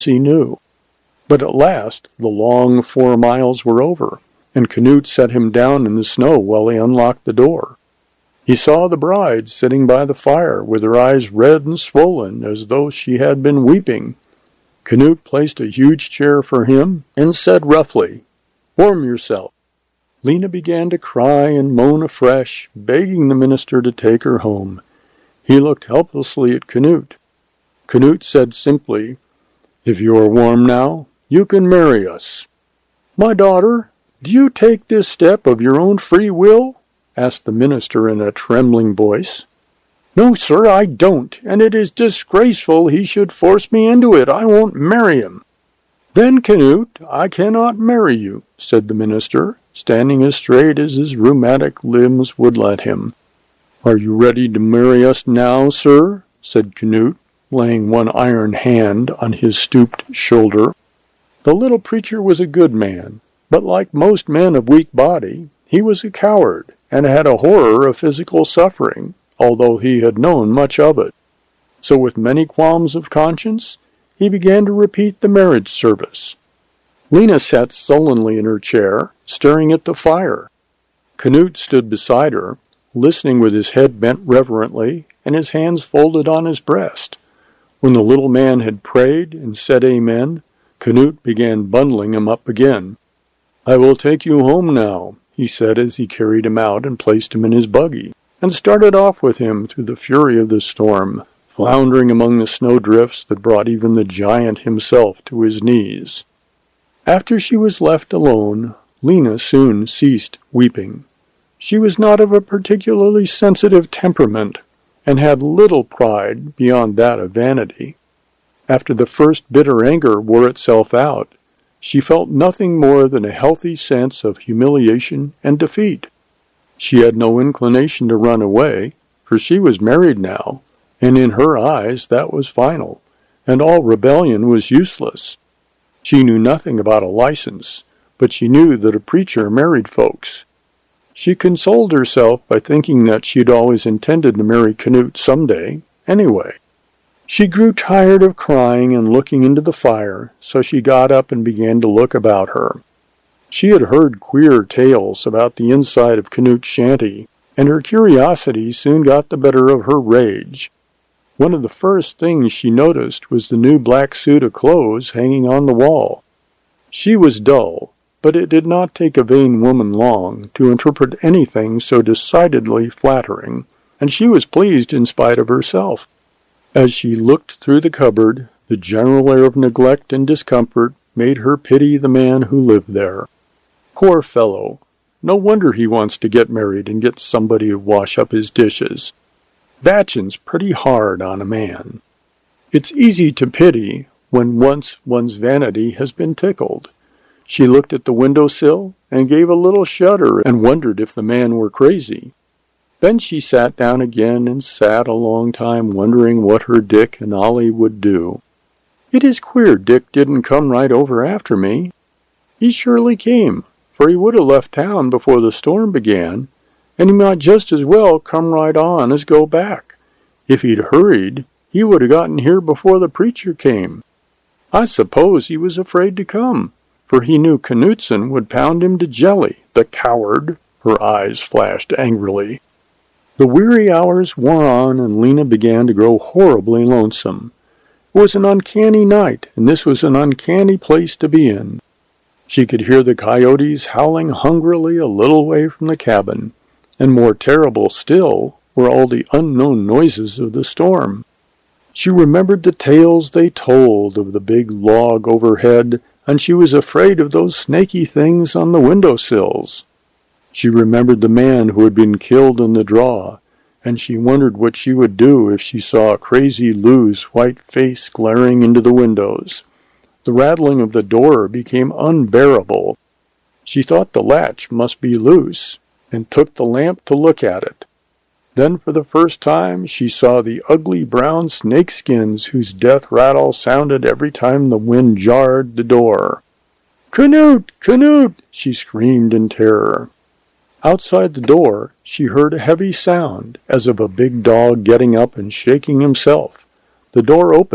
he knew. But at last the long 4 miles were over, and Canute set him down in the snow while he unlocked the door. He saw the bride sitting by the fire with her eyes red and swollen as though she had been weeping. Canute placed a huge chair for him and said roughly, "Warm yourself." Lena began to cry and moan afresh, begging the minister to take her home. He looked helplessly at Canute. Canute said simply, "If you are warm now, you can marry us." "My daughter, do you take this step of your own free will?" asked the minister in a trembling voice. "No, sir, I don't, and it is disgraceful he should force me into it. I won't marry him." "Then, Canute, I cannot marry you," said the minister, standing as straight as his rheumatic limbs would let him. "Are you ready to marry us now, sir?" said Canute, laying one iron hand on his stooped shoulder. The little preacher was a good man, but like most men of weak body, he was a coward, and had a horror of physical suffering, although he had known much of it. So with many qualms of conscience, he began to repeat the marriage service. Lena sat sullenly in her chair, staring at the fire. Canute stood beside her, listening with his head bent reverently and his hands folded on his breast. When the little man had prayed and said amen, Canute began bundling him up again. "I will take you home now," he said as he carried him out and placed him in his buggy, and started off with him through the fury of the storm, floundering among the snowdrifts that brought even the giant himself to his knees. After she was left alone, Lena soon ceased weeping. She was not of a particularly sensitive temperament, and had little pride beyond that of vanity. After the first bitter anger wore itself out, she felt nothing more than a healthy sense of humiliation and defeat. She had no inclination to run away, for she was married now, and in her eyes that was final, and all rebellion was useless. She knew nothing about a license, but she knew that a preacher married folks. She consoled herself by thinking that she had always intended to marry Canute someday, anyway. She grew tired of crying and looking into the fire, so she got up and began to look about her. She had heard queer tales about the inside of Canute's shanty, and her curiosity soon got the better of her rage. One of the first things she noticed was the new black suit of clothes hanging on the wall. She was dull, but it did not take a vain woman long to interpret anything so decidedly flattering, and she was pleased in spite of herself. As she looked through the cupboard, the general air of neglect and discomfort made her pity the man who lived there. Poor fellow! No wonder he wants to get married and get somebody to wash up his dishes. Batchin's pretty hard on a man. It's easy to pity when once one's vanity has been tickled. She looked at the window-sill and gave a little shudder and wondered if the man were crazy. Then she sat down again and sat a long time wondering what her Dick and Ollie would do. "It is queer Dick didn't come right over after me. He surely came, for he would have left town before the storm began, and he might just as well come right on as go back. If he'd hurried, he would have gotten here before the preacher came. I suppose he was afraid to come, for he knew Knudsen would pound him to jelly, the coward." Her eyes flashed angrily. The weary hours wore on, and Lena began to grow horribly lonesome. It was an uncanny night, and this was an uncanny place to be in. She could hear the coyotes howling hungrily a little way from the cabin, and more terrible still were all the unknown noises of the storm. She remembered the tales they told of the big log overhead, and she was afraid of those snaky things on the window-sills. She remembered the man who had been killed in the draw, and she wondered what she would do if she saw Crazy Lou's white face glaring into the windows. The rattling of the door became unbearable. She thought the latch must be loose, and took the lamp to look at it. Then for the first time she saw the ugly brown snakeskins whose death rattle sounded every time the wind jarred the door. "Canute! Canute!" she screamed in terror. Outside the door she heard a heavy sound, as of a big dog getting up and shaking himself. The door opened,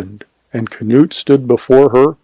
and Canute stood before her